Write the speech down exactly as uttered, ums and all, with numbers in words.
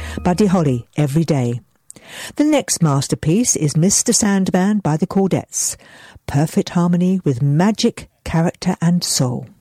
Buddy Holly, Every Day. The next masterpiece is Mister Sandman by the Chordettes. Perfect harmony with magic, character and soul.